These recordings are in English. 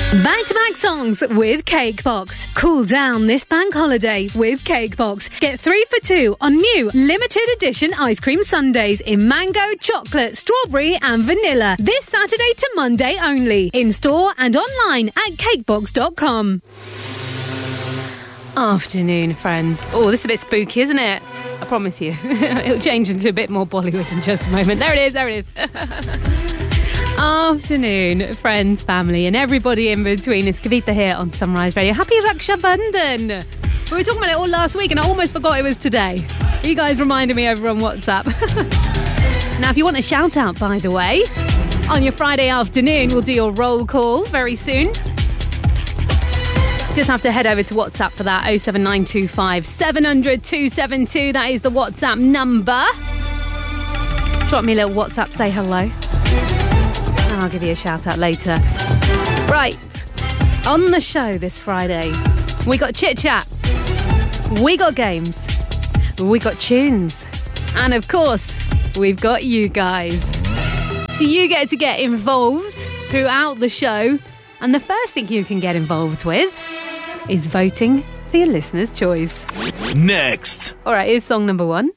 Back-to-back songs with Cakebox. Cool down this bank holiday with Cakebox. Get 3 for 2 on new limited edition ice cream sundaes in mango, chocolate, strawberry and vanilla. This Saturday to Monday only. In store and online at cakebox.com. Afternoon, friends. Oh, this is a bit spooky, isn't it? I promise you. It'll change into a bit more Bollywood in just a moment. There it is. Afternoon, friends, family, and everybody in between. It's Kavita here on Sunrise Radio. Happy Raksha Bandhan. We were talking about it all last week, and I almost forgot it was today. You guys reminded me over on WhatsApp. Now, if you want a shout out, by the way, on your Friday afternoon, we'll do your roll call very soon. Just have to head over to WhatsApp for that. 07925 700 272. That is the WhatsApp number. Drop me a little WhatsApp, say hello. And I'll give you a shout out later. Right, on the show this Friday, we got chit chat, we got games, we got tunes, and of course, we've got you guys. So you get to get involved throughout the show, and the first thing you can get involved with is voting for your listener's choice. Next. All right, here's song number 1.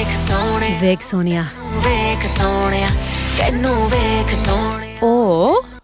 Veg Sonia. Or